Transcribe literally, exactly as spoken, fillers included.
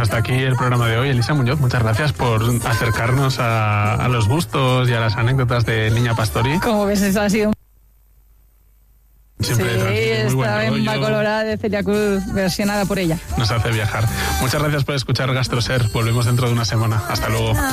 hasta aquí el programa de hoy. Elisa Muñoz, muchas gracias por acercarnos a, a los gustos y a las anécdotas de Niña Pastori. Como ves, eso ha sido... Siempre sí, esta Bemba colorada de Celia Cruz, versionada por ella. Nos hace viajar. Muchas gracias por escuchar GastroSer. Volvemos dentro de una semana. Hasta luego.